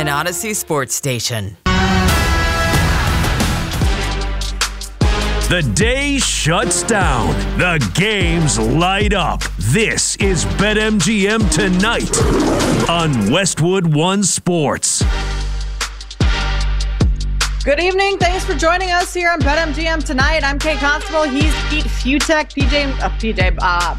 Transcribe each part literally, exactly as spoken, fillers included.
Odyssey Sports Station. The day shuts down. The games light up. This is BetMGM Tonight on Westwood One Sports. Good evening. Thanks for joining us here on BetMGM Tonight. I'm Kate Constable. He's Pete Fiutak. P J, uh, P J, uh,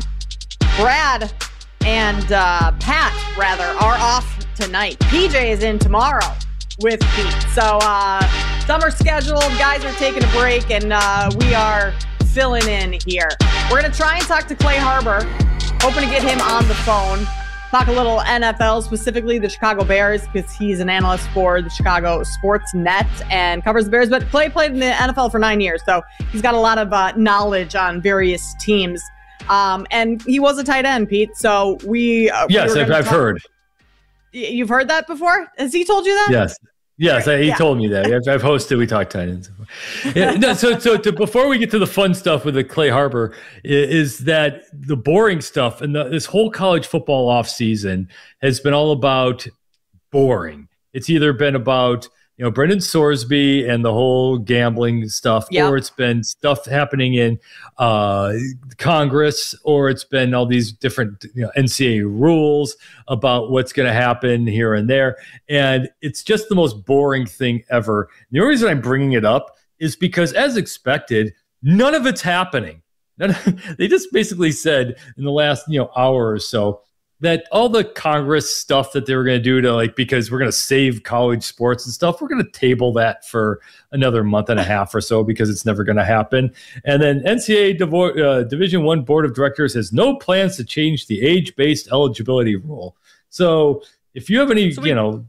Brad and uh, Pat, rather, are off tonight. P J is in tomorrow with Pete. So uh, summer scheduled. Guys are taking a break, and uh, we are filling in here. We're going to try and talk to Clay Harbor, hoping to get him on the phone. Talk a little N F L, specifically the Chicago Bears, because he's an analyst for the Chicago Sports Net and covers the Bears. But Clay played in the N F L for nine years, so he's got a lot of uh, knowledge on various teams. Um, and he was a tight end, Pete. So we uh, yes, we I've, I've heard. You've heard that before? Has he told you that? Yes. Yes, he yeah. told me that. I've, I've hosted. We talked tight ends. Yeah, no, so, so to, before we get to the fun stuff with the Clay Harbor, is, is that the boring stuff and the, this whole college football offseason has been all about boring. It's either been about you know Brendan Sorsby and the whole gambling stuff, yep. or it's been stuff happening in uh, Congress, or it's been all these different you know, N C double A rules about what's going to happen here and there. And it's just the most boring thing ever. The only reason I'm bringing it up is because, as expected, none of it's happening. None of, they just basically said in the last you know hour or so that all the Congress stuff that they were going to do to like, because we're going to save college sports and stuff, we're going to table that for another month and a half or so because it's never going to happen. And then N C double A Divo- uh, Division One Board of Directors has no plans to change the age-based eligibility rule. So if you have any, so we, you know,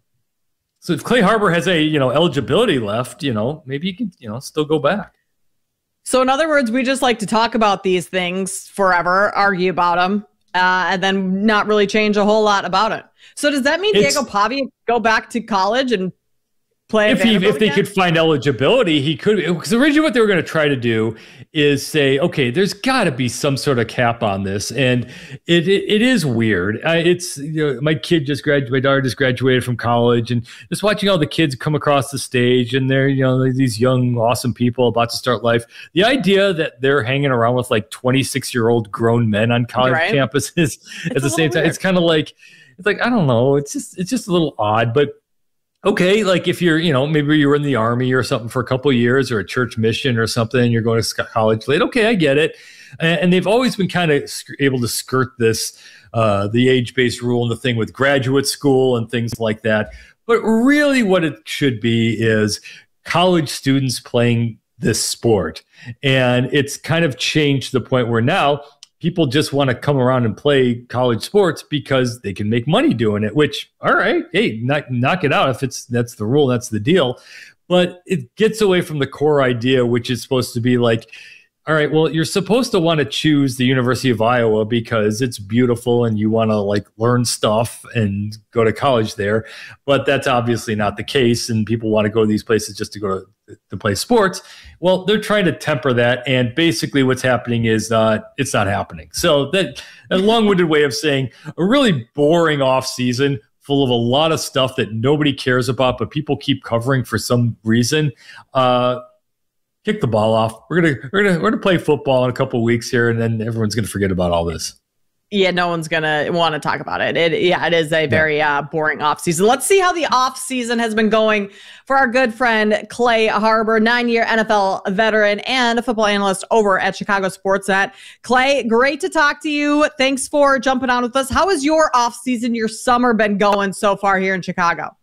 so if Clay Harbor has a, you know, eligibility left, you know, maybe you can, you know, still go back. So in other words, we just like to talk about these things forever, argue about them. Uh, and then not really change a whole lot about it. So does that mean it's, Diego Pavia go back to college and play? If he, if they could find eligibility, he could. Because originally what they were going to try to do is say, okay, there's got to be some sort of cap on this, and it it, it is weird. I, it's you know, my kid just graduated, my daughter just graduated from college, and just watching all the kids come across the stage, and they're you know these young, awesome people about to start life. The idea that they're hanging around with like twenty-six year old grown men on college right. campuses at the same time, weird. It's kind of like it's like I don't know. It's just it's just a little odd, but. Okay, like if you're, you know, maybe you were in the Army or something for a couple of years or a church mission or something, you're going to college late. Okay, I get it. And, and they've always been kind of able to skirt this, uh, the age-based rule and the thing with graduate school and things like that. But really what it should be is college students playing this sport. And it's kind of changed to the point where now people just want to come around and play college sports because they can make money doing it, which, all right, hey, knock, knock it out. If it's that's the rule, that's the deal. But it gets away from the core idea, which is supposed to be like, all right, well, you're supposed to want to choose the University of Iowa because it's beautiful and you want to like learn stuff and go to college there. But that's obviously not the case. And people want to go to these places just to go to, to play sports. Well, they're trying to temper that. And basically what's happening is uh, it's not happening. So that a long-winded way of saying a really boring off season full of a lot of stuff that nobody cares about, but people keep covering for some reason. Uh, Kick the ball off. We're gonna we're gonna we're gonna play football in a couple of weeks here, and then everyone's gonna forget about all this. Yeah, no one's gonna want to talk about it. It yeah, it is a very uh, boring offseason. Let's see how the offseason has been going for our good friend Clay Harbor, nine-year N F L veteran and a football analyst over at Chicago Sportsnet. Clay, great to talk to you. Thanks for jumping on with us. How has your offseason, your summer been going so far here in Chicago?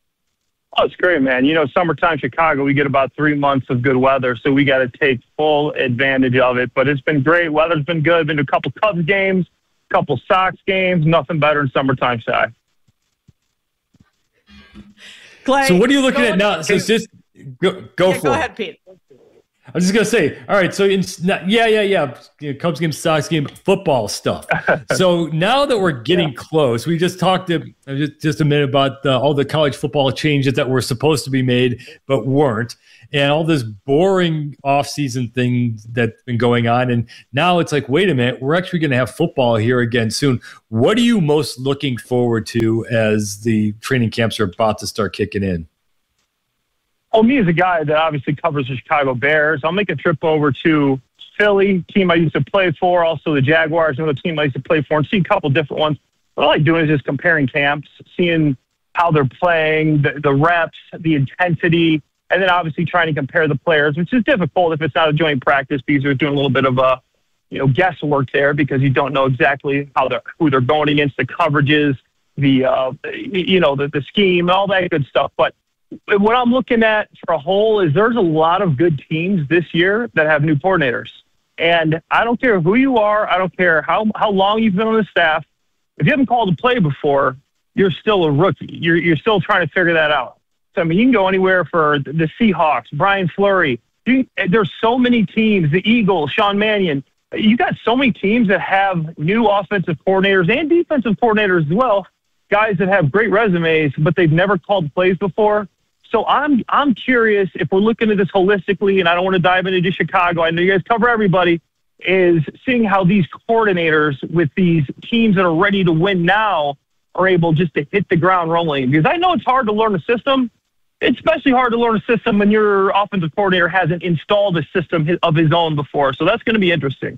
Oh, it's great, man. You know, summertime Chicago, we get about three months of good weather, so we got to take full advantage of it. But it's been great. Weather's been good. Been to a couple Cubs games, a couple Sox games. Nothing better than summertime, Shy. Clay, so what are you looking at now? So just go, go yeah, for go it. ahead, Pete. I was just gonna say, all right. So, in, yeah, yeah, yeah. You know, Cubs game, Sox game, football stuff. So now that we're getting yeah. close, we just talked to, just, just a minute about the, all the college football changes that were supposed to be made but weren't, and all this boring off-season thing that's been going on. And now it's like, wait a minute, we're actually going to have football here again soon. What are you most looking forward to as the training camps are about to start kicking in? Oh, me as a guy that obviously covers the Chicago Bears, I'll make a trip over to Philly, team I used to play for, also the Jaguars, another team I used to play for, and see a couple different ones. What I like doing is just comparing camps, seeing how they're playing, the, the reps, the intensity, and then obviously trying to compare the players, which is difficult if it's not a joint practice because they're doing a little bit of a, you know, guesswork there because you don't know exactly how they're who they're going against, the coverages, the uh, you know, the, the scheme, all that good stuff. But what I'm looking at for a whole is there's a lot of good teams this year that have new coordinators. And I don't care who you are. I don't care how, how long you've been on the staff. If you haven't called a play before, you're still a rookie. You're, you're still trying to figure that out. So, I mean, you can go anywhere for the Seahawks, Brian Fleury. You, there's so many teams, the Eagles, Sean Mannion. You got so many teams that have new offensive coordinators and defensive coordinators as well, guys that have great resumes, but they've never called plays before. So I'm I'm curious if we're looking at this holistically, and I don't want to dive into just Chicago. I know you guys cover everybody, is seeing how these coordinators with these teams that are ready to win now are able just to hit the ground rolling. Because I know it's hard to learn a system. It's especially hard to learn a system when your offensive coordinator hasn't installed a system of his own before. So that's going to be interesting.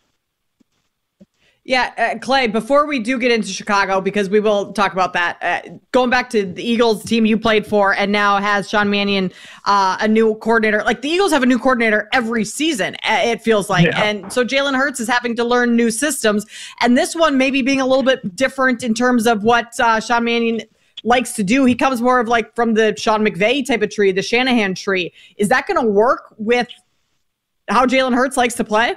Yeah, uh, Clay, before we do get into Chicago, because we will talk about that, uh, going back to the Eagles team you played for and now has Sean Mannion, uh, a new coordinator. Like the Eagles have a new coordinator every season, it feels like. Yeah. And so Jalen Hurts is having to learn new systems. And this one maybe being a little bit different in terms of what uh, Sean Mannion likes to do. He comes more of like from the Sean McVay type of tree, the Shanahan tree. Is that going to work with how Jalen Hurts likes to play?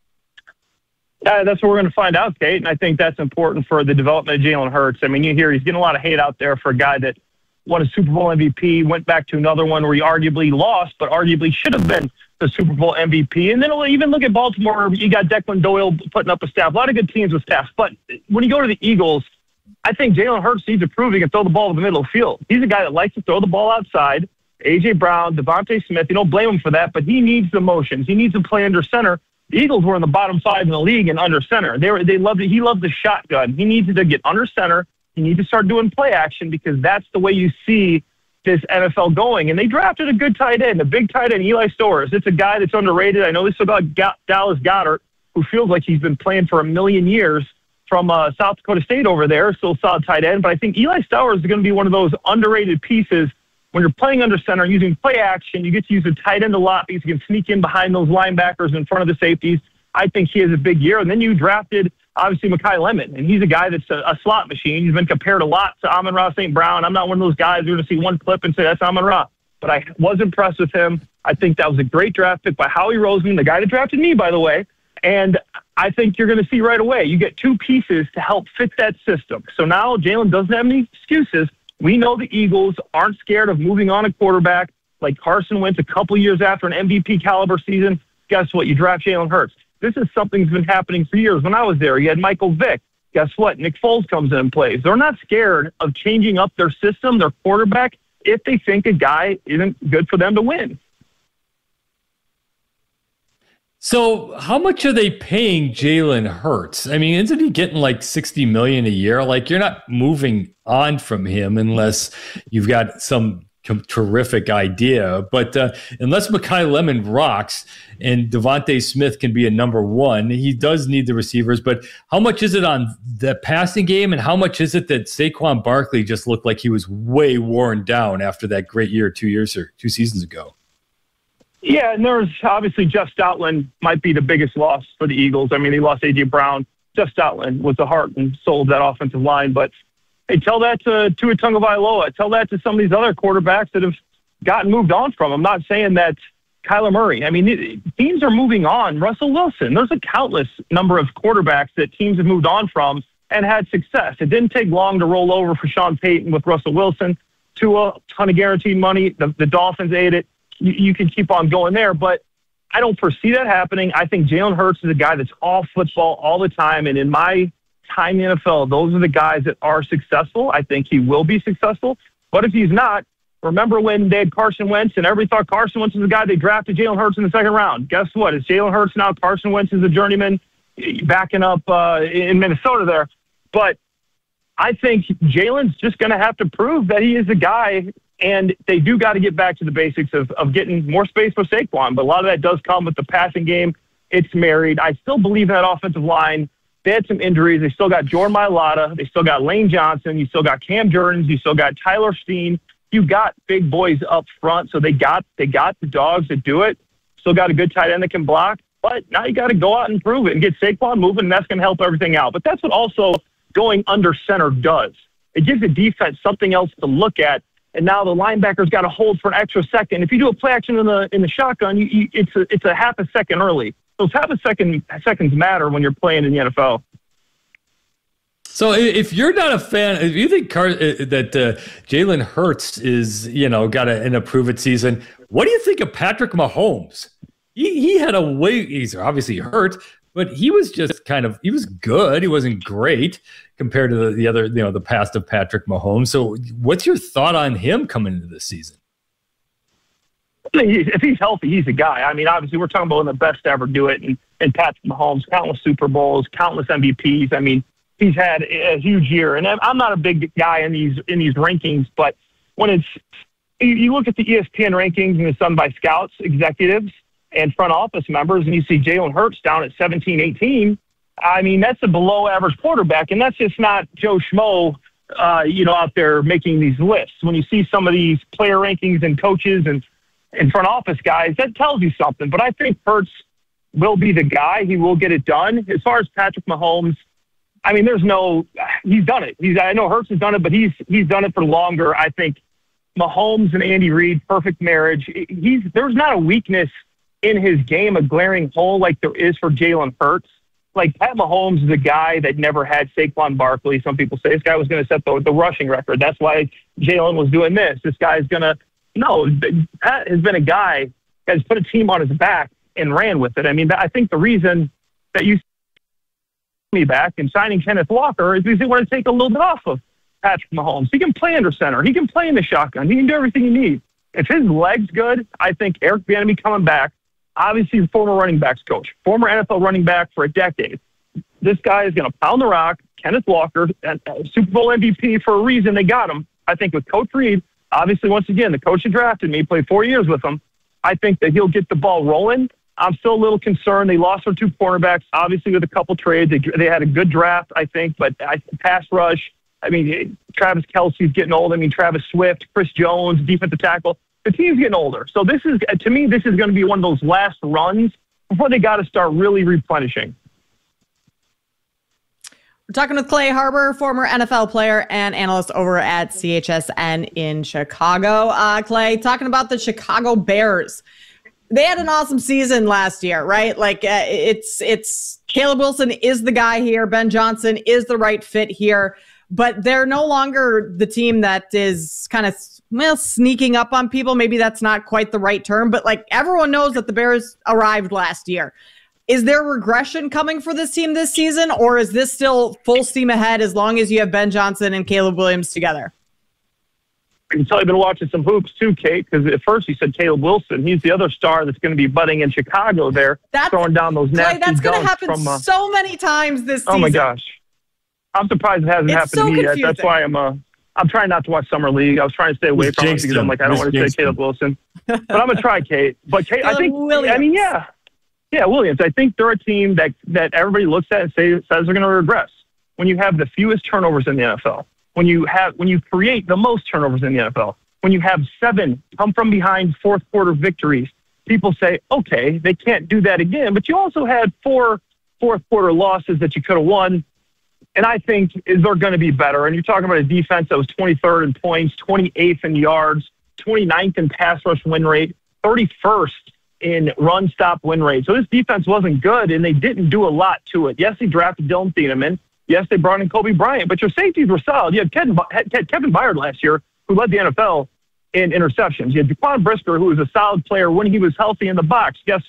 Uh, that's what we're going to find out, Kate, and I think that's important for the development of Jalen Hurts. I mean, you hear he's getting a lot of hate out there for a guy that won a Super Bowl M V P, went back to another one where he arguably lost, but arguably should have been the Super Bowl M V P. And then even look at Baltimore, you got Declan Doyle putting up a staff. A lot of good teams with staff. But when you go to the Eagles, I think Jalen Hurts needs to prove he can throw the ball in the middle of the field. He's a guy that likes to throw the ball outside. A J. Brown, Devontae Smith, you don't blame him for that, but he needs the motions. He needs to play under center. The Eagles were in the bottom five in the league and under center. They were, they loved it. He loved the shotgun. He needs to get under center. He needs to start doing play action because that's the way you see this N F L going. And they drafted a good tight end, a big tight end, Eli Storrs. It's a guy that's underrated. I know they still got Dallas Goedert, who feels like he's been playing for a million years from uh, South Dakota State over there, still solid tight end. But I think Eli Storrs is going to be one of those underrated pieces. When you're playing under center, using play action, you get to use the tight end a lot because you can sneak in behind those linebackers in front of the safeties. I think he has a big year. And then you drafted, obviously, Mekhi Lemon, and he's a guy that's a, a slot machine. He's been compared a lot to Amon-Ra Saint Brown. I'm not one of those guys who's going to see one clip and say, that's Amon-Ra. But I was impressed with him. I think that was a great draft pick by Howie Roseman, the guy that drafted me, by the way. And I think you're going to see right away, you get two pieces to help fit that system. So now Jalen doesn't have any excuses. We know the Eagles aren't scared of moving on a quarterback like Carson Wentz a couple years after an M V P caliber season. Guess what? You draft Jalen Hurts. This is something that's been happening for years. When I was there, you had Michael Vick. Guess what? Nick Foles comes in and plays. They're not scared of changing up their system, their quarterback, if they think a guy isn't good for them to win. So how much are they paying Jalen Hurts? I mean, isn't he getting like sixty million dollars a year? Like, you're not moving on from him unless you've got some terrific idea. But uh, unless Mekhi Lemon rocks and Devontae Smith can be a number one, he does need the receivers. But how much is it on the passing game, and how much is it that Saquon Barkley just looked like he was way worn down after that great year two years or two seasons ago? Yeah, and there's obviously Jeff Stoutland might be the biggest loss for the Eagles. I mean, they lost A J. Brown. Jeff Stoutland was the heart and soul of that offensive line. But hey, tell that to Tua Tagovailoa. Tell that to some of these other quarterbacks that have gotten moved on from. I'm not saying that Kyler Murray. I mean, teams are moving on. Russell Wilson. There's a countless number of quarterbacks that teams have moved on from and had success. It didn't take long to roll over for Sean Payton with Russell Wilson. Tua, ton of guaranteed money. The, the Dolphins ate it. You, you can keep on going there. But I don't foresee that happening. I think Jalen Hurts is a guy that's all football all the time. And in my time in the N F L, those are the guys that are successful. I think he will be successful. But if he's not, remember when they had Carson Wentz and everybody thought Carson Wentz was the guy they drafted Jalen Hurts in the second round? Guess what? It's Jalen Hurts now. Carson Wentz is a journeyman backing up uh, in Minnesota there. But I think Jalen's just going to have to prove that he is a guy, and they do got to get back to the basics of, of getting more space for Saquon. But a lot of that does come with the passing game. It's married. I still believe in that offensive line. They had some injuries. They still got Jordan Mailata. They still got Lane Johnson. You still got Cam Jurgens. You still got Tyler Steen. You got big boys up front, so they got they got the dogs to do it. Still got a good tight end that can block. But now you got to go out and prove it and get Saquon moving, and that's going to help everything out. But that's what also going under center does. It gives the defense something else to look at, and now the linebacker's got to hold for an extra second. If you do a play action in the in the shotgun, you, you, it's a, it's a half a second early. Those half a second seconds matter when you're playing in the N F L. So if you're not a fan, if you think Car- that uh, Jalen Hurts is, you know, got a, an approved season, what do you think of Patrick Mahomes? He he had a way. He's obviously hurt, but he was just kind of, he was good. He wasn't great compared to the, the other, you know, the past of Patrick Mahomes. So what's your thought on him coming into this season? I mean, if he's healthy, he's a guy. I mean, obviously, we're talking about one of the best to ever do it. And, and Patrick Mahomes, countless Super Bowls, countless M V Ps. I mean, he's had a huge year. And I'm not a big guy in these in these rankings, but when it's, you look at the E S P N rankings and it's done by scouts, executives, and front office members, and you see Jalen Hurts down at seventeen, eighteen, I mean, that's a below-average quarterback, and that's just not Joe Schmo, uh, you know, out there making these lists. When you see some of these player rankings and coaches and, and front office guys, that tells you something. But I think Hurts will be the guy. He will get it done. As far as Patrick Mahomes, I mean, there's no – he's done it. He's, I know Hurts has done it, but he's he's done it for longer. I think Mahomes and Andy Reid, perfect marriage. He's There's not a weakness in his game, a glaring hole like there is for Jalen Hurts. Like, Pat Mahomes is a guy that never had Saquon Barkley. Some people say this guy was going to set the, the rushing record. That's why Jalen was doing this. This guy's going to – no, Pat has been a guy that has put a team on his back and ran with it. I mean, I think the reason that you me back and signing Kenneth Walker is because they want to take a little bit off of Patrick Mahomes. He can play under center. He can play in the shotgun. He can do everything he needs. If his leg's good, I think Eric Bieniemy coming back, obviously the former running backs coach, former N F L running back for a decade. This guy is going to pound the rock. Kenneth Walker, uh, Super Bowl M V P for a reason. They got him. I think with Coach Reid, obviously, once again, the coach that drafted me, played four years with him. I think that he'll get the ball rolling. I'm still a little concerned. They lost their two cornerbacks, obviously, with a couple trades. They, they had a good draft, I think, but I, pass rush. I mean, Travis Kelce's getting old. I mean, Travis Swift, Chris Jones, defensive tackle. The team's getting older. So this is, to me, this is going to be one of those last runs before they got to start really replenishing. We're talking with Clay Harbor, former N F L player and analyst over at C H S N in Chicago. Uh, Clay, talking about the Chicago Bears. They had an awesome season last year, right? Like uh, it's it's Caleb Wilson is the guy here. Ben Johnson is the right fit here, but they're no longer the team that is kind of well sneaking up on people. Maybe that's not quite the right term, but like everyone knows that the Bears arrived last year. Is there regression coming for this team this season, or is this still full steam ahead as long as you have Ben Johnson and Caleb Williams together? I can tell you've been watching some hoops too, Kate, because at first you said Caleb Wilson. He's the other star that's going to be budding in Chicago there, that's, throwing down those nasty Clay, that's going to dunks happen from, uh, so many times this season. Oh, my gosh. I'm surprised it hasn't it's happened so to me confusing. yet. That's why I'm uh, I'm trying not to watch Summer League. I was trying to stay away Miss from it because I'm like, I don't want to say Caleb Wilson. But I'm going to try Kate. But Kate, I think, Williams. I mean, yeah. Yeah, Williams. I think they're a team that, that everybody looks at and say, says they're going to regress. When you have the fewest turnovers in the N F L, when you have when you create the most turnovers in the N F L, when you have seven come from behind fourth quarter victories, people say, okay, they can't do that again. But you also had four fourth quarter losses that you could have won. And I think they're going to be better. And you're talking about a defense that was twenty-third in points, twenty-eighth in yards, twenty-ninth in pass rush win rate, thirty-first in run stop win rate. So this defense wasn't good, and they didn't do a lot to it. Yes, they drafted Dylan Thieneman. Yes, they brought in Kobe Bryant, but your safeties were solid. You had Kevin, had Kevin Byard last year, who led the N F L in interceptions. You had Jaquan Brisker, who was a solid player when he was healthy in the box. Guess what?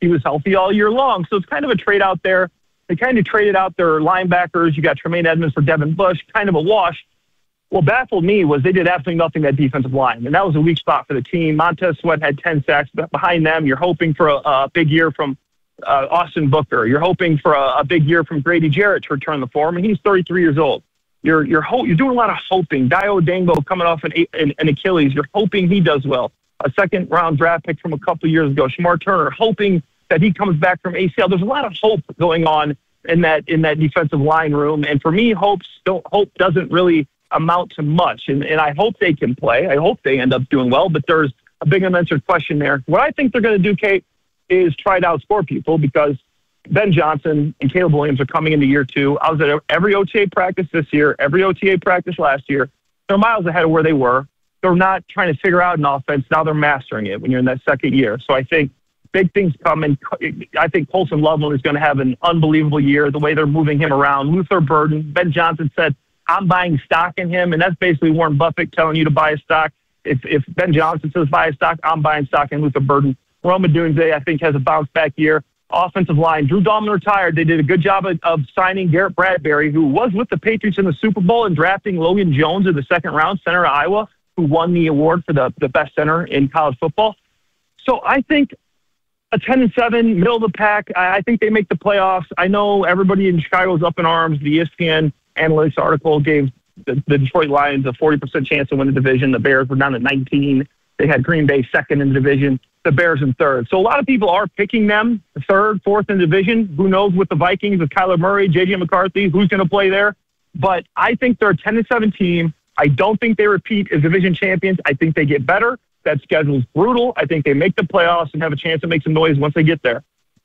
he was healthy all year long. So it's kind of a trade out there. They kind of traded out their linebackers. You got Tremaine Edmonds for Devin Bush, kind of a wash. What baffled me was they did absolutely nothing at defensive line, and that was a weak spot for the team. Montez Sweat had ten sacks. But behind them, you're hoping for a, a big year from uh, Austin Booker. You're hoping for a, a big year from Grady Jarrett to return the form, and he's thirty-three years old. You're you're ho- you're doing a lot of hoping. Dio Dango coming off an, an, an Achilles. You're hoping he does well. A second-round draft pick from a couple of years ago, Shamar Turner, hoping that he comes back from A C L. There's a lot of hope going on in that in that defensive line room, and for me, hope still, hope doesn't really amount to much. And, and I hope they can play. I hope they end up doing well, but there's a big unanswered question there. What I think they're going to do, Kate, is try to outscore people because Ben Johnson and Caleb Williams are coming into year two. I was at every O T A practice this year, every O T A practice last year. They're miles ahead of where they were. They're not trying to figure out an offense. Now they're mastering it when you're in that second year. So I think big things coming. I think Colson Loveland is going to have an unbelievable year, the way they're moving him around. Luther Burden, Ben Johnson said, I'm buying stock in him, and that's basically Warren Buffett telling you to buy a stock. If if Ben Johnson says buy a stock, I'm buying stock in Luther Burden. Roma Dunze, I think, has a bounce-back year. Offensive line, Drew Dahlman retired. They did a good job of, of signing Garrett Bradbury, who was with the Patriots in the Super Bowl, and drafting Logan Jones in the second round, center of Iowa, who won the award for the, the best center in college football. So I think a ten and seven, middle of the pack, I, I think they make the playoffs. I know everybody in Chicago is up in arms. The E S P N analytics article gave the, the Detroit Lions a forty percent chance to win the division. The Bears were down at nineteen. They had Green Bay second in the division, the Bears in third. So a lot of people are picking them third, fourth in the division. Who knows with the Vikings, with Kyler Murray, J J McCarthy, who's going to play there? But I think they're a ten and seven team. I don't think they repeat as division champions. I think they get better. That schedule is brutal. I think they make the playoffs and have a chance to make some noise once they get there.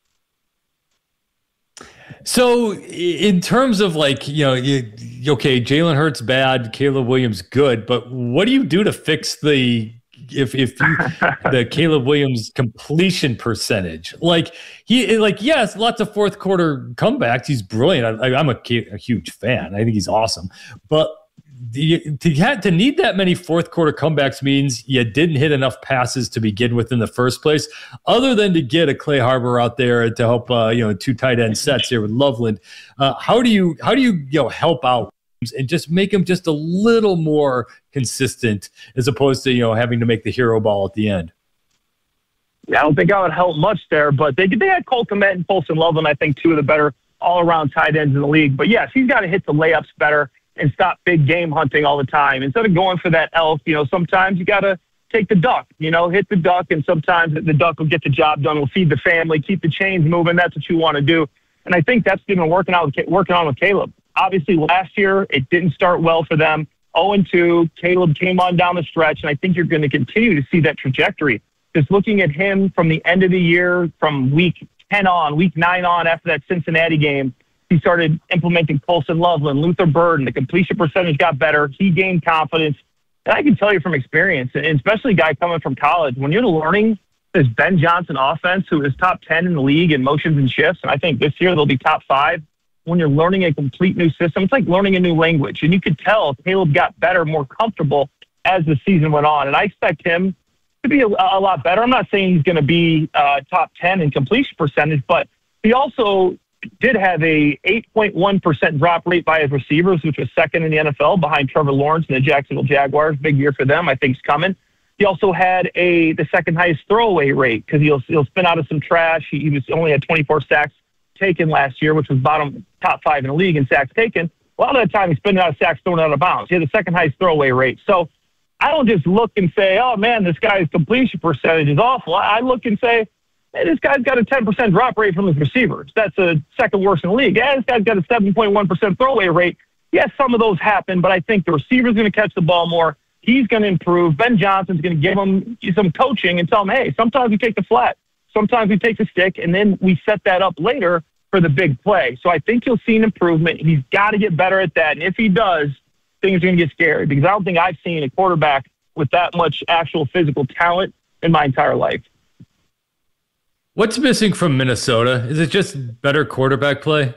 So in terms of like, you know, you, okay, Jalen Hurts bad, Caleb Williams good, but what do you do to fix the if if you, the Caleb Williams completion percentage? Like he like yes, lots of fourth quarter comebacks. He's brilliant. I, I'm a, a huge fan. I think he's awesome, but the, to have, to need that many fourth quarter comebacks means you didn't hit enough passes to begin with in the first place, other than to get a Clay Harbor out there to help, uh, you know, two tight end sets here with Loveland. Uh, how do you, how do you, you know, help out and just make him just a little more consistent as opposed to, you know, having to make the hero ball at the end? Yeah, I don't think I would help much there, but they they had Cole Kmet and Colson Loveland, I think, two of the better all-around tight ends in the league. But yes, he's got to hit the layups better and stop big game hunting all the time. Instead of going for that elf, you know, sometimes you got to take the duck, you know, hit the duck, and sometimes the duck will get the job done, will feed the family, keep the chains moving. That's what you want to do. And I think that's been working out, working on with Caleb. Obviously, last year, it didn't start well for them. oh and two, Caleb came on down the stretch, and I think you're going to continue to see that trajectory. Just looking at him from the end of the year, from week ten on, week nine on, after that Cincinnati game, he started implementing Colson Loveland, Luther Burden. The completion percentage got better. He gained confidence. And I can tell you from experience, and especially a guy coming from college, when you're learning this Ben Johnson offense, who is top ten in the league in motions and shifts, and I think this year they'll be top five, when you're learning a complete new system, it's like learning a new language. And you could tell Caleb got better, more comfortable as the season went on. And I expect him to be a, a lot better. I'm not saying he's going to be uh, top ten in completion percentage, but he also did have a eight point one percent drop rate by his receivers, which was second in the N F L behind Trevor Lawrence and the Jacksonville Jaguars. Big year for them. I think it's coming. He also had a the second highest throwaway rate because he'll he'll spin out of some trash. He, he was only had twenty-four sacks taken last year, which was bottom top five in the league in sacks taken. A lot of that time he's spinning out of sacks, throwing out of bounds. He had the second highest throwaway rate. So I don't just look and say, oh man, this guy's completion percentage is awful. I look and say, hey, this guy's got a ten percent drop rate from his receivers. That's a second worst in the league. Yeah, this guy's got a seven point one percent throwaway rate. Yes, some of those happen, but I think the receiver's going to catch the ball more. He's going to improve. Ben Johnson's going to give him some coaching and tell him, hey, sometimes we take the flat. Sometimes we take the stick, and then we set that up later for the big play. So I think you'll see an improvement. He's got to get better at that. And if he does, things are going to get scary because I don't think I've seen a quarterback with that much actual physical talent in my entire life. What's missing from Minnesota? Is it just better quarterback play?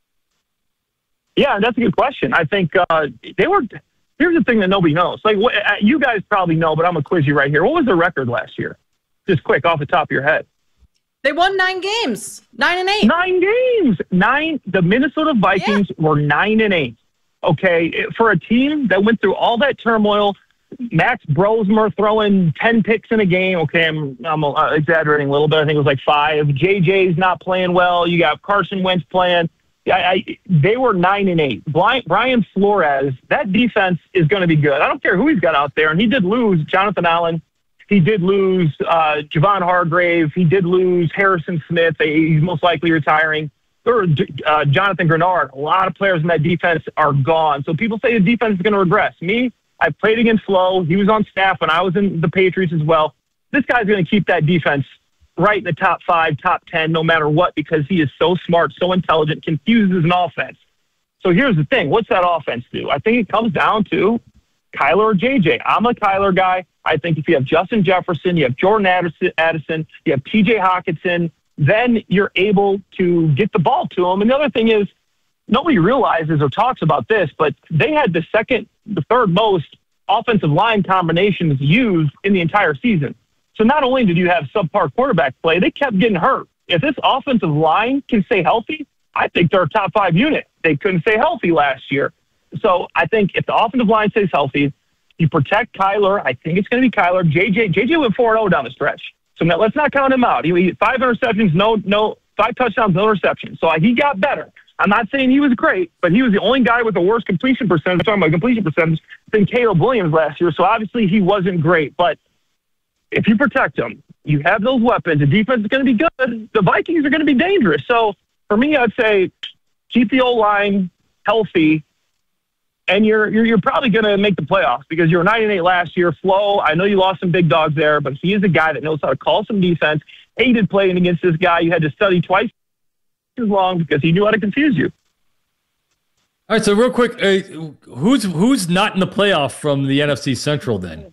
Yeah, that's a good question. I think uh, they were – here's the thing that nobody knows. Like what, you guys probably know, but I'm going to quiz you right here. What was their record last year? Just quick, off the top of your head. They won nine games, nine and eight. Nine games. Nine. The Minnesota Vikings yeah. were nine and eight. Okay, for a team that went through all that turmoil, Max Brosmer throwing ten picks in a game. Okay, I'm, I'm uh, exaggerating a little bit. I think it was like five. J J's not playing well. You got Carson Wentz playing. I, I, they were nine and eight. Brian Flores, that defense is going to be good. I don't care who he's got out there. And he did lose Jonathan Allen. He did lose uh, Javon Hargrave. He did lose Harrison Smith. He's most likely retiring. Or uh, Jonathan Grenard. A lot of players in that defense are gone. So people say the defense is going to regress. Me, I played against Flo. He was on staff when I was in the Patriots as well. This guy's going to keep that defense right in the top five, top ten, no matter what, because he is so smart, so intelligent, confuses an offense. So here's the thing. What's that offense do? I think it comes down to Kyler or J J. I'm a Kyler guy. I think if you have Justin Jefferson, you have Jordan Addison, you have T J Hawkinson, then you're able to get the ball to him. And the other thing is, nobody realizes or talks about this, but they had the second, the third most offensive line combinations used in the entire season. So not only did you have subpar quarterback play, they kept getting hurt. If this offensive line can stay healthy, I think they're a top five unit. They couldn't stay healthy last year. So I think if the offensive line stays healthy, you protect Kyler. I think it's going to be Kyler. J J J J went four and oh down the stretch. So now let's not count him out. He, he five interceptions, no, no, five touchdowns, no interceptions. So he got better. I'm not saying he was great, but he was the only guy with the worst completion percentage, I'm talking about completion percentage, than Caleb Williams last year. So obviously he wasn't great. But if you protect him, you have those weapons, the defense is going to be good. The Vikings are going to be dangerous. So for me, I'd say keep the O-line healthy, and you're you're, you're probably going to make the playoffs because you were nine and eight last year. Flo, I know you lost some big dogs there, but he is a guy that knows how to call some defense. Hated playing against this guy. You had to study twice as long because he knew how to confuse you. All right, so real quick, uh, who's who's not in the playoff from the N F C Central then?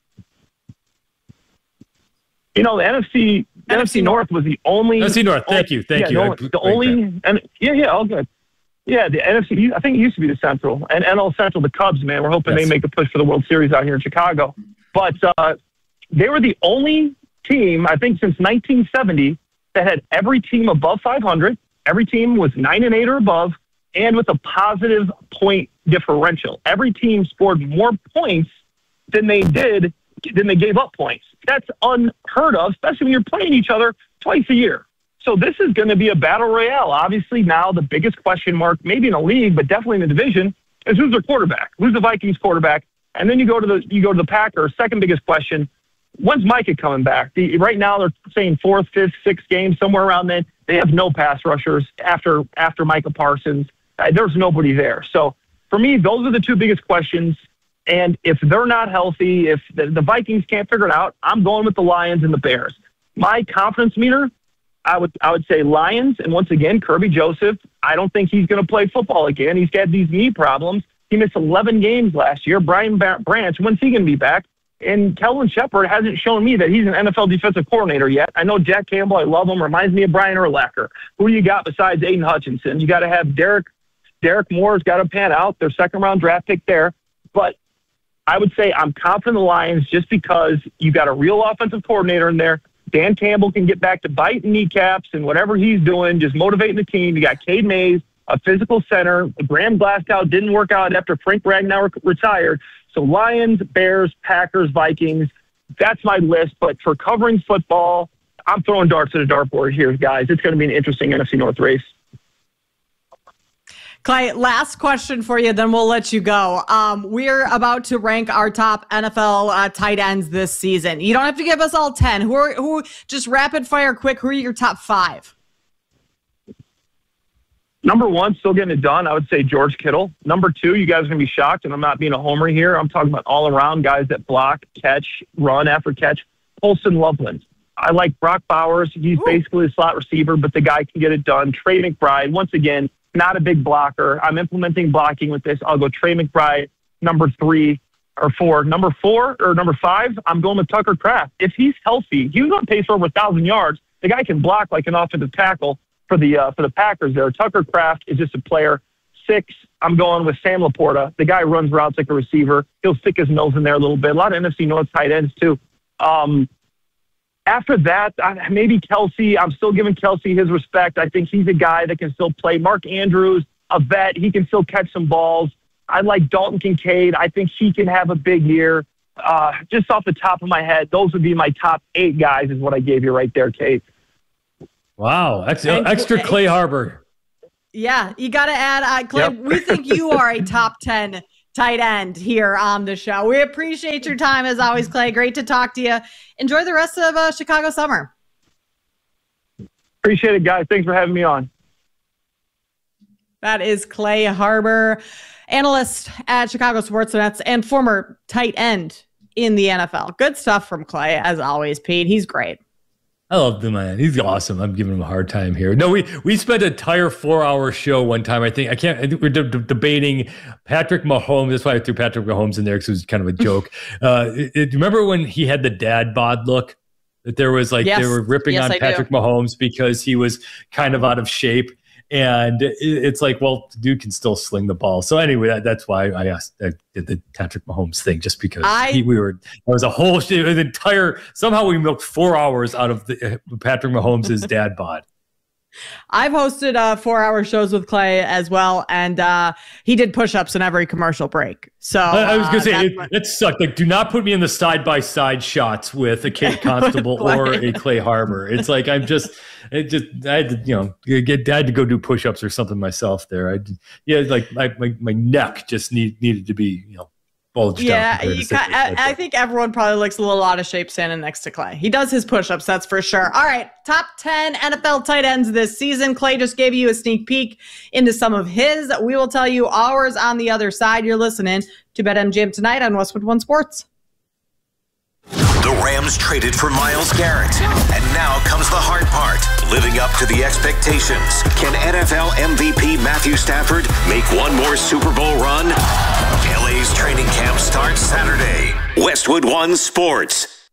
You know, the N F C N F C North was the only N F C North. Thank you, thank yeah, you. No, the only and yeah, yeah, all good. Yeah, the N F C. I think it used to be the Central and N L Central. The Cubs, man, we're hoping yes. they make a push for the World Series out here in Chicago. But uh, they were the only team, I think, since nineteen seventy that had every team above five hundred. Every team was nine and eight or above, and with a positive point differential. Every team scored more points than they did than they gave up points. That's unheard of, especially when you're playing each other twice a year. So this is going to be a battle royale. Obviously, now the biggest question mark, maybe in the league, but definitely in the division, is who's their quarterback? Who's the Vikings quarterback? And then you go to the you go to the Packers. Second biggest question: when's Micah coming back? The, right now they're saying fourth, fifth, sixth game, somewhere around then. They have no pass rushers after after Micah Parsons. Uh, there's nobody there. So for me, those are the two biggest questions. And if they're not healthy, if the, the Vikings can't figure it out, I'm going with the Lions and the Bears. My confidence meter, I would I would say Lions. And once again, Kirby Joseph, I don't think he's going to play football again. He's got these knee problems. He missed eleven games last year. Brian Branch, when's he going to be back? And Kelvin Shepard hasn't shown me that he's an N F L defensive coordinator yet. I know Jack Campbell. I love him. Reminds me of Brian Urlacher. Who do you got besides Aiden Hutchinson? You got to have Derek. Derek Moore's got to pan out. Their second-round draft pick there. But I would say I'm confident in the Lions just because you got a real offensive coordinator in there. Dan Campbell can get back to biting kneecaps and whatever he's doing, just motivating the team. You got Cade Mays, a physical center. Graham Glasgow didn't work out after Frank Ragnow retired. So Lions, Bears, Packers, Vikings, that's my list. But for covering football, I'm throwing darts at a dartboard here, guys. It's going to be an interesting N F C North race. Clay, last question for you, then we'll let you go. Um, we're about to rank our top N F L uh, tight ends this season. You don't have to give us all ten. Who are who? Just rapid fire, quick. Who are your top five? Number one, still getting it done. I would say George Kittle. Number two, you guys are going to be shocked, and I'm not being a homer here. I'm talking about all-around guys that block, catch, run after catch. Colston Loveland. I like Brock Bowers. He's Ooh. basically a slot receiver, but the guy can get it done. Trey McBride, once again, not a big blocker. I'm implementing blocking with this. I'll go Trey McBride, number three or four. Number four or number five, I'm going with Tucker Kraft. If he's healthy, he was on pace for over one thousand yards. The guy can block like an offensive tackle. For the uh, for the Packers there. Tucker Kraft is just a player. Six, I'm going with Sam Laporta. The guy runs routes like a receiver. He'll stick his nose in there a little bit. A lot of N F C North tight ends, too. Um, after that, I, maybe Kelsey. I'm still giving Kelsey his respect. I think he's a guy that can still play. Mark Andrews, a vet. He can still catch some balls. I like Dalton Kincaid. I think he can have a big year. Uh, just off the top of my head, those would be my top eight guys is what I gave you right there, Kate. Wow. Extra, extra Clay Harbor. Yeah, you got to add uh, Clay. Yep. We think you are a top ten tight end here on the show. We appreciate your time as always, Clay. Great to talk to you. Enjoy the rest of uh, Chicago summer. Appreciate it, guys. Thanks for having me on. That is Clay Harbor, analyst at Chicago Sportsnet and former tight end in the N F L. Good stuff from Clay, as always, Pete. He's great. I love the man. He's awesome. I'm giving him a hard time here. No, we we spent an entire four-hour show one time. I think I can't. I think we're de- de- debating Patrick Mahomes. That's why I threw Patrick Mahomes in there because it was kind of a joke. uh, it, it, remember when he had the dad bod look? That there was like yes. they were ripping yes, on I Patrick do. Mahomes because he was kind of out of shape. And it's like, well, the dude can still sling the ball. So anyway, that, that's why I asked, I did the Patrick Mahomes thing, just because I, he, we were, there was a whole, an entire, somehow we milked four hours out of the, uh, Patrick Mahomes' dad bod. I've hosted uh, four-hour shows with Clay as well, and uh, he did push-ups in every commercial break. So I, I was going to uh, say, it, it sucked. Like, do not put me in the side-by-side shots with a Kate Constable or a Clay Harbor. It's like I'm just, it just, I had to, you know, get, I had to go do push-ups or something myself there. I, yeah, like my, my, my neck just need, needed to be, you know, bulged yeah, out. you ca- I, I think everyone probably looks a little out of shape standing next to Clay. He does his push-ups, that's for sure. All right, top ten N F L tight ends this season. Clay just gave you a sneak peek into some of his. We will tell you ours on the other side. You're listening to BetMGM tonight on Westwood One Sports. The Rams traded for Myles Garrett, and now comes the hard part, living up to the expectations. Can N F L M V P Matthew Stafford make one more Super Bowl run? L A's training camp starts Saturday. Westwood One Sports.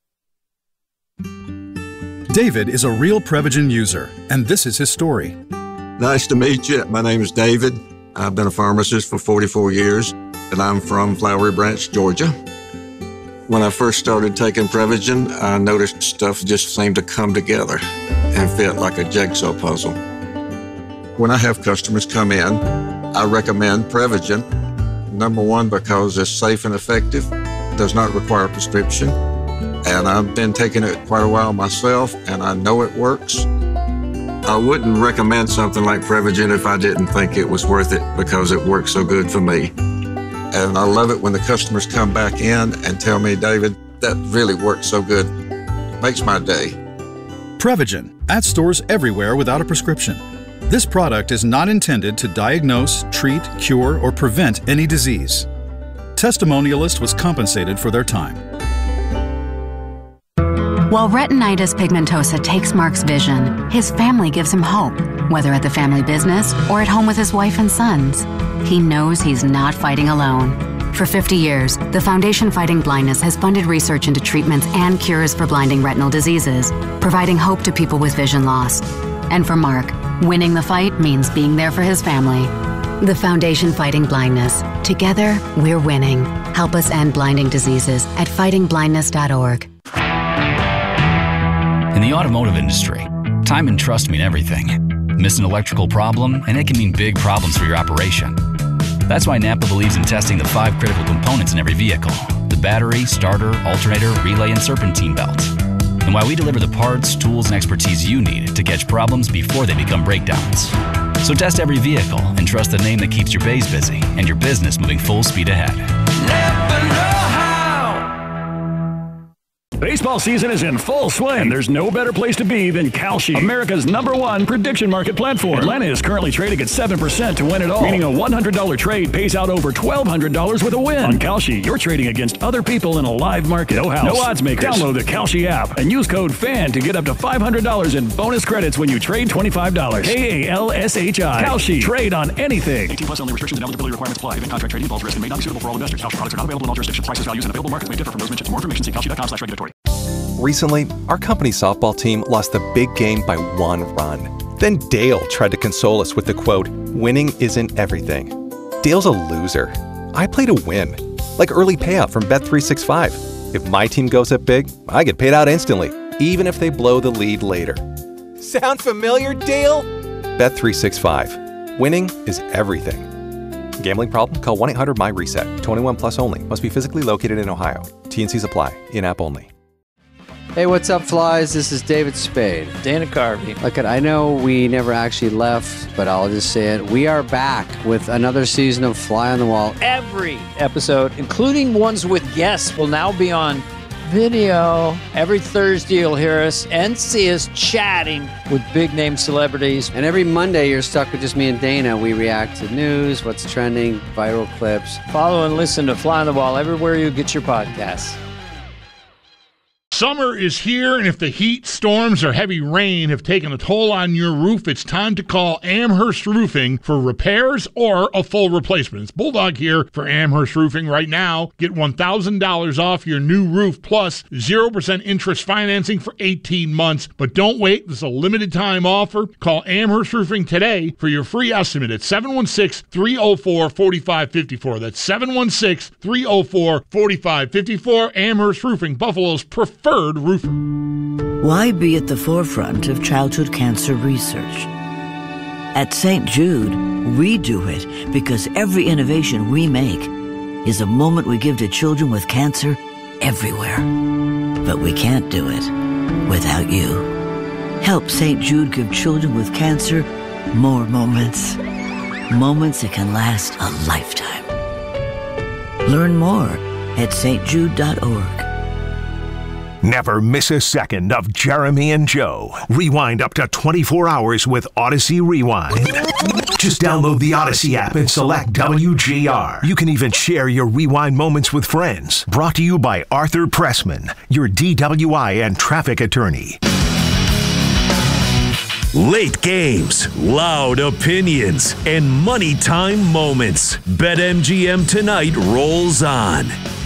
David is a real Prevagen user, and this is his story. Nice to meet you. My name is David. I've been a pharmacist for forty-four years, and I'm from Flowery Branch, Georgia. When I first started taking Prevagen, I noticed stuff just seemed to come together and fit like a jigsaw puzzle. When I have customers come in, I recommend Prevagen. Number one, because it's safe and effective, does not require a prescription, and I've been taking it quite a while myself, and I know it works. I wouldn't recommend something like Prevagen if I didn't think it was worth it because it works so good for me. And I love it when the customers come back in and tell me, David, that really works so good. Makes my day. Prevagen, at stores everywhere without a prescription. This product is not intended to diagnose, treat, cure, or prevent any disease. Testimonialist was compensated for their time. While retinitis pigmentosa takes Mark's vision, his family gives him hope, whether at the family business or at home with his wife and sons. He knows he's not fighting alone. For fifty years, the Foundation Fighting Blindness has funded research into treatments and cures for blinding retinal diseases, providing hope to people with vision loss. And for Mark, winning the fight means being there for his family. The Foundation Fighting Blindness. Together, we're winning. Help us end blinding diseases at fighting blindness dot org. In the automotive industry, time and trust mean everything. Miss an electrical problem, and it can mean big problems for your operation. That's why Napa believes in testing the five critical components in every vehicle: the battery, starter, alternator, relay, and serpentine belt. And why we deliver the parts, tools, and expertise you need to catch problems before they become breakdowns. So test every vehicle and trust the name that keeps your bays busy and your business moving full speed ahead. Napa know-how. Baseball season is in full swing, and there's no better place to be than Kalshi, America's number one prediction market platform. Atlanta is currently trading at seven percent to win it all, meaning a one hundred dollars trade pays out over twelve hundred dollars with a win. On Kalshi, you're trading against other people in a live market. No house, no odds makers. Download the Kalshi app and use code FAN to get up to five hundred dollars in bonus credits when you trade twenty-five dollars. K A L S H I. Kalshi. Trade on anything. eighteen plus only. Restrictions and eligibility requirements apply. Event contract trading involves risk and may not be suitable for all investors. Kalshi products are not available in all jurisdictions. Prices, values, and available markets may differ from those mentioned. For more information, see kalshi dot com slash regulatory. Recently, our company softball team lost the big game by one run. Then Dale tried to console us with the quote, "Winning isn't everything." Dale's a loser. I play to win. Like early payout from Bet three sixty-five. If my team goes up big, I get paid out instantly. even if they blow the lead later. Sound familiar, Dale? Bet three sixty-five. Winning is everything. Gambling problem? Call one eight hundred my reset. twenty-one plus only. Must be physically located in Ohio. T N Cs apply. In-app only. Hey, what's up, flies? This is David Spade. Dana Carvey. Look, I know we never actually left, but I'll just say it. We are back with another season of Fly on the Wall. Every episode, including ones with guests, will now be on video. Every Thursday, you'll hear us and see us chatting with big-name celebrities. And every Monday, you're stuck with just me and Dana. We react to news, what's trending, viral clips. Follow and listen to Fly on the Wall everywhere you get your podcasts. Summer is here, and if the heat, storms, or heavy rain have taken a toll on your roof, it's time to call Amherst Roofing for repairs or a full replacement. It's Bulldog here for Amherst Roofing right now. Get one thousand dollars off your new roof plus zero percent interest financing for eighteen months. But don't wait. This is a limited time offer. Call Amherst Roofing today for your free estimate at seven one six, three oh four, four five five four. That's seven one six, three oh four, four five five four. Amherst Roofing, Buffalo's preferred roofer. Why be at the forefront of childhood cancer research? At Saint Jude, we do it because every innovation we make is a moment we give to children with cancer everywhere. But we can't do it without you. Help Saint Jude give children with cancer more moments. Moments that can last a lifetime. Learn more at s t jude dot org. Never miss a second of Jeremy and Joe. Rewind up to twenty-four hours with Odyssey Rewind. Just download the Odyssey app and select W G R. You can even share your rewind moments with friends. Brought to you by Arthur Pressman, your D W I and traffic attorney. Late games, loud opinions, and money time moments. BetMGM tonight rolls on.